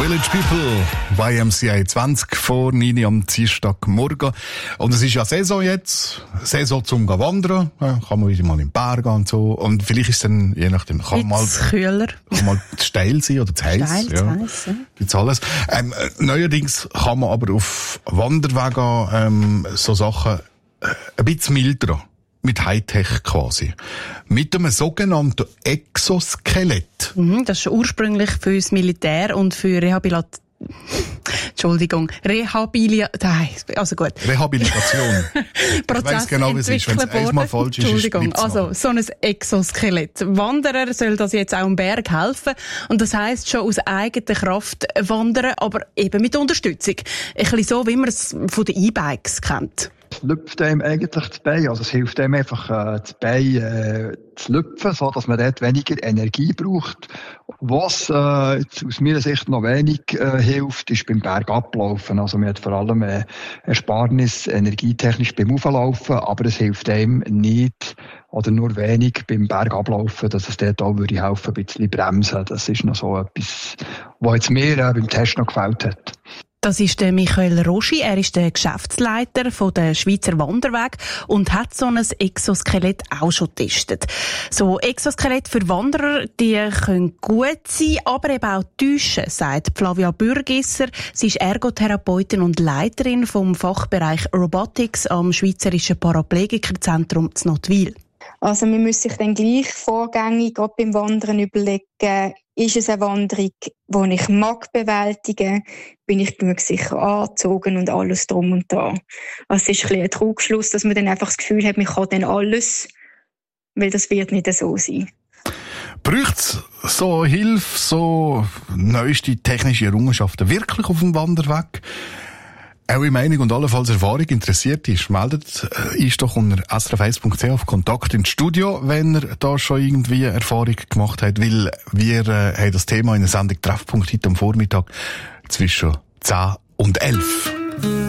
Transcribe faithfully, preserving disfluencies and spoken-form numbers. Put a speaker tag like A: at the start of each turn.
A: Village People, Y M C A zwanzig vor neun Uhr am Dienstagmorgen. Und es ist ja Saison jetzt. Saison zum Wandern. Ja, kann man wieder mal in den Berg und so. Und vielleicht ist es dann, je nachdem, kann mal,
B: kühler.
A: Kann mal steil sein oder zu heiß.
B: Steil,
A: ja.
B: zu heiß, ja.
A: Gibt's alles. Ähm, neuerdings kann man aber auf Wanderwegen, ähm, so Sachen, äh, ein bisschen milder. Mit Hightech quasi. Mit einem sogenannten Exoskelett.
B: Mhm, das ist ursprünglich für das Militär und für Rehabilitation. Entschuldigung, Rehabilitation, also gut.
A: Rehabilitation. Ich weiss genau, wie es ist, wenn es einmal falsch ist.
B: Entschuldigung,
A: ist
B: also so ein Exoskelett. Wanderer soll das jetzt auch am Berg helfen und das heisst schon aus eigener Kraft wandern, aber eben mit Unterstützung. Ein bisschen so, wie man es von den E-Bikes kennt.
C: Es lüpft einem eigentlich das Bein, also es hilft einem einfach, äh, das Bein äh, zu lüpfen, so dass man dort weniger Energie braucht. Was äh, jetzt aus meiner Sicht noch wenig äh, hilft, ist beim Bergablaufen. Also man hat vor allem äh, Ersparnis energietechnisch beim Auflaufen, aber es hilft einem nicht oder nur wenig beim Bergablaufen, dass es dort auch würde helfen, ein bisschen bremsen. Das ist noch so etwas, was jetzt mir äh, beim Test noch gefällt hat.
B: Das ist der Michael Roschi. Er ist der Geschäftsleiter von der Schweizer Wanderweg und hat so ein Exoskelett auch schon getestet. So Exoskelett für Wanderer, die können gut sein, aber eben auch täuschen, sagt Flavia Bürgisser. Sie ist Ergotherapeutin und Leiterin vom Fachbereich Robotics am Schweizerischen Paraplegikerzentrum in Nottwil.
D: Also man muss sich dann gleich vorgängig gerade beim Wandern überlegen, ist es eine Wanderung, die ich mag bewältigen, bin ich genug sicher angezogen und alles drum und dran. Also es ist ein bisschen ein Trugschluss, dass man dann einfach das Gefühl hat, man kann dann alles, weil das wird nicht so sein.
A: Braucht es so Hilfe, so neueste technische Errungenschaften wirklich auf dem Wanderweg? Eure Meinung und allenfalls Erfahrung interessiert ist, meldet ist doch unter s r f eins punkt c h auf Kontakt ins Studio, wenn ihr da schon irgendwie Erfahrung gemacht habt, weil wir äh, haben das Thema in der Sendung Treffpunkt heute am Vormittag zwischen zehn und elf.